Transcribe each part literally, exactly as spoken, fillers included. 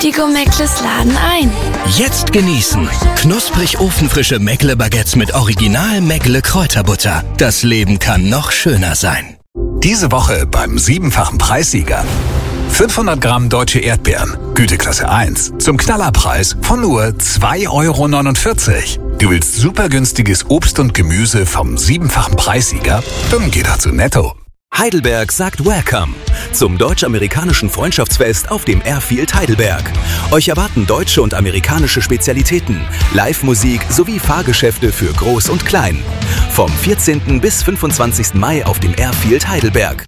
Die Go-Meckles laden ein. Jetzt genießen. Knusprig ofenfrische Meckle-Baguettes mit Original Meckle Kräuterbutter. Das Leben kann noch schöner sein. Diese Woche beim siebenfachen Preissieger. fünfhundert Gramm deutsche Erdbeeren, Güteklasse eins, zum Knallerpreis von nur zwei Euro neunundvierzig. Du willst super günstiges Obst und Gemüse vom siebenfachen Preissieger? Dann geh doch zu Netto. Heidelberg sagt Welcome zum deutsch-amerikanischen Freundschaftsfest auf dem Airfield Heidelberg. Euch erwarten deutsche und amerikanische Spezialitäten, Live-Musik sowie Fahrgeschäfte für Groß und Klein. Vom vierzehnten bis fünfundzwanzigsten Mai auf dem Airfield Heidelberg.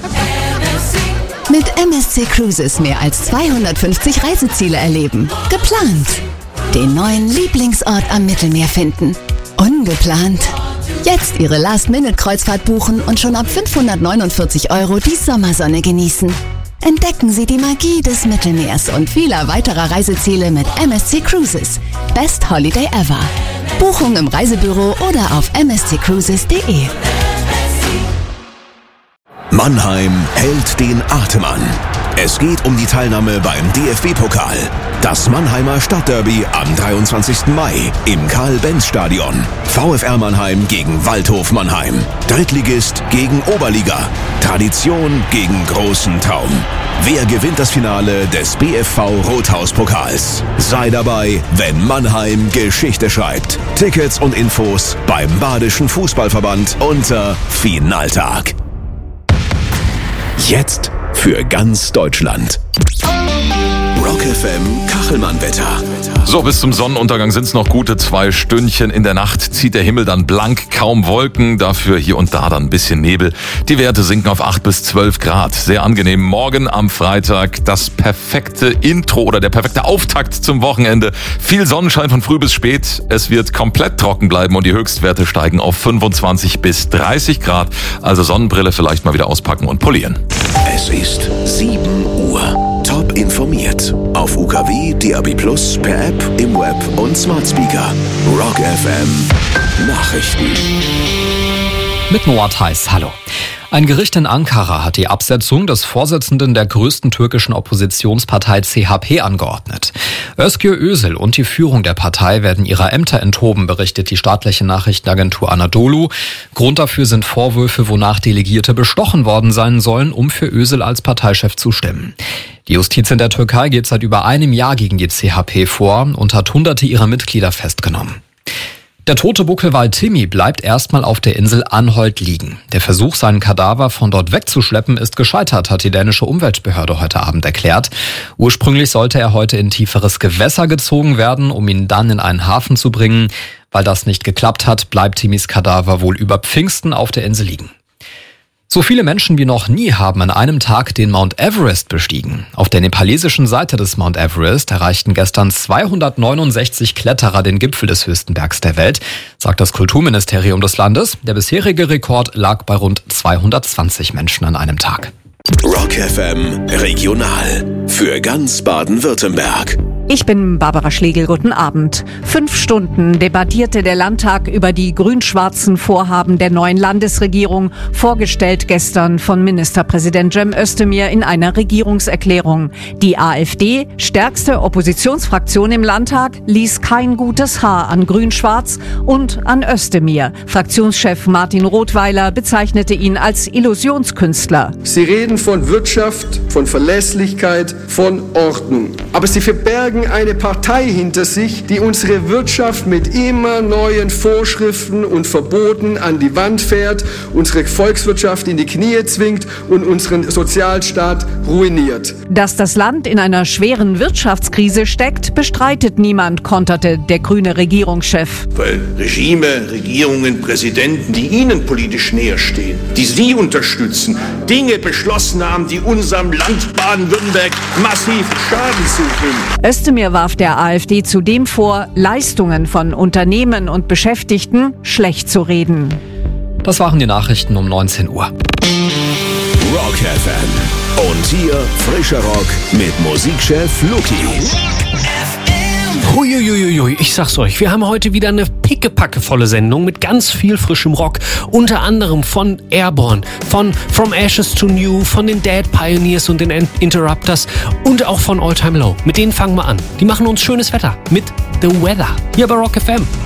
Mit M S C Cruises mehr als zweihundertfünfzig Reiseziele erleben. Geplant. Den neuen Lieblingsort am Mittelmeer finden. Ungeplant. Jetzt Ihre Last-Minute-Kreuzfahrt buchen und schon ab fünfhundertneunundvierzig Euro die Sommersonne genießen. Entdecken Sie die Magie des Mittelmeers und vieler weiterer Reiseziele mit M S C Cruises. Best Holiday ever. Buchung im Reisebüro oder auf m s c cruises punkt d e. Mannheim hält den Atem an. Es geht um die Teilnahme beim D F B-Pokal. Das Mannheimer Stadtderby am dreiundzwanzigsten Mai im Karl-Benz-Stadion. VfR Mannheim gegen Waldhof Mannheim. Drittligist gegen Oberliga. Tradition gegen großen Traum. Wer gewinnt das Finale des B F V Rothaus-Pokals? Sei dabei, wenn Mannheim Geschichte schreibt. Tickets und Infos beim Badischen Fußballverband unter Finaltag. Jetzt für ganz Deutschland. Rock F M Kachelmann-Wetter. So, bis zum Sonnenuntergang sind es noch gute zwei Stündchen. In der Nacht zieht der Himmel dann blank, kaum Wolken, dafür hier und da dann ein bisschen Nebel. Die Werte sinken auf acht bis zwölf Grad. Sehr angenehm. Morgen am Freitag das perfekte Intro oder der perfekte Auftakt zum Wochenende. Viel Sonnenschein von früh bis spät. Es wird komplett trocken bleiben und die Höchstwerte steigen auf fünfundzwanzig bis dreißig Grad. Also Sonnenbrille vielleicht mal wieder auspacken und polieren. Es ist sieben Uhr. Top informiert. Auf U K W, D A B plus, per App, im Web und Smart Speaker. Rock F M Nachrichten. Mit Noah Theis, hallo. Ein Gericht in Ankara hat die Absetzung des Vorsitzenden der größten türkischen Oppositionspartei C H P angeordnet. Özgür Özel und die Führung der Partei werden ihrer Ämter enthoben, berichtet die staatliche Nachrichtenagentur Anadolu. Grund dafür sind Vorwürfe, wonach Delegierte bestochen worden sein sollen, um für Özel als Parteichef zu stimmen. Die Justiz in der Türkei geht seit über einem Jahr gegen die C H P vor und hat Hunderte ihrer Mitglieder festgenommen. Der tote Buckelwal Timmy bleibt erstmal auf der Insel Anholt liegen. Der Versuch, seinen Kadaver von dort wegzuschleppen, ist gescheitert, hat die dänische Umweltbehörde heute Abend erklärt. Ursprünglich sollte er heute in tieferes Gewässer gezogen werden, um ihn dann in einen Hafen zu bringen. Weil das nicht geklappt hat, bleibt Timmys Kadaver wohl über Pfingsten auf der Insel liegen. So viele Menschen wie noch nie haben an einem Tag den Mount Everest bestiegen. Auf der nepalesischen Seite des Mount Everest erreichten gestern zweihundertneunundsechzig Kletterer den Gipfel des höchsten Bergs der Welt, sagt das Kulturministerium des Landes. Der bisherige Rekord lag bei rund zweihundertzwanzig Menschen an einem Tag. Rock F M Regional für ganz Baden-Württemberg. Ich bin Barbara Schlegel, guten Abend. Fünf Stunden debattierte der Landtag über die grün-schwarzen Vorhaben der neuen Landesregierung, vorgestellt gestern von Ministerpräsident Cem Özdemir in einer Regierungserklärung. Die AfD, stärkste Oppositionsfraktion im Landtag, ließ kein gutes Haar an grün-schwarz und an Özdemir. Fraktionschef Martin Rothweiler bezeichnete ihn als Illusionskünstler. Sie reden von Wirtschaft, von Verlässlichkeit, von Ordnung. Aber sie verbergen eine Partei hinter sich, die unsere Wirtschaft mit immer neuen Vorschriften und Verboten an die Wand fährt, unsere Volkswirtschaft in die Knie zwingt und unseren Sozialstaat ruiniert. Dass das Land in einer schweren Wirtschaftskrise steckt, bestreitet niemand, konterte der grüne Regierungschef. Weil Regime, Regierungen, Präsidenten, die ihnen politisch näher stehen, die sie unterstützen, Dinge beschlossen haben, die unserem Land Baden-Württemberg massiv Schaden zufügen. Özdemir warf der AfD zudem vor, Leistungen von Unternehmen und Beschäftigten schlecht zu reden. Das waren die Nachrichten um neunzehn Uhr. Rock F M. Und hier frischer Rock mit Musikchef Luki. Huiuiuiui, ich sag's euch, wir haben heute wieder eine pickepackevolle Sendung mit ganz viel frischem Rock. Unter anderem von Airborne, von From Ashes to New, von den Dead Pioneers und den Interrupters und auch von All Time Low. Mit denen fangen wir an. Die machen uns schönes Wetter mit The Weather hier bei Rock F M.